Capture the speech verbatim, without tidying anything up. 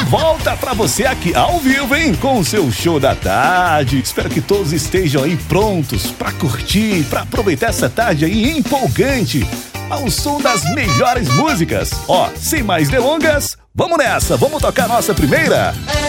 volta pra você aqui ao vivo, hein? Com o seu show da tarde. Espero que todos estejam aí prontos pra curtir, pra aproveitar essa tarde aí empolgante, ao som das melhores músicas. Ó, sem mais delongas, vamos nessa, vamos tocar nossa primeira.